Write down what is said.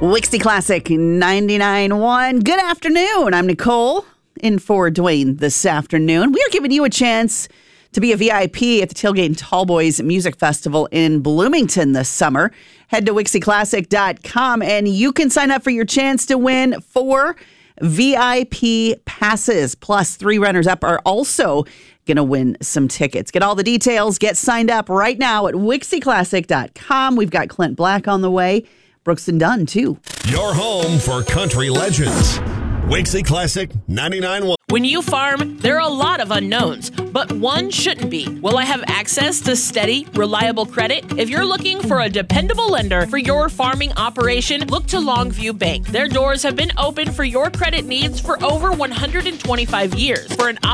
Wixie Classic 99.1. Good afternoon. I'm Nicole in for Dwayne this afternoon. We are giving you a chance to be a VIP at the Tailgate and Tallboys Music Festival in Bloomington this summer. Head to WixieClassic.com and you can sign up for your chance to win 4 VIP passes. Plus, 3 runners-up are also going to win some tickets. Get all the details. Get signed up right now at WixieClassic.com. We've got Clint Black on the way. Brooks and Dunn, too. Your home for country legends. Wixie Classic 99.1. When you farm, there are a lot of unknowns, but one shouldn't be. Will I have access to steady, reliable credit? If you're looking for a dependable lender for your farming operation, look to Longview Bank. Their doors have been open for your credit needs for over 125 years. For an